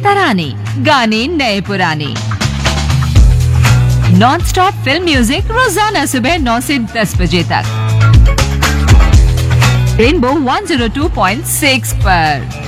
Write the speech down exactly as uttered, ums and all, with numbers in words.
तराने, गाने नए पुराने, नॉन स्टॉप फिल्म म्यूजिक रोजाना सुबह नौ से दस बजे तक rainbow one zero two point six पर।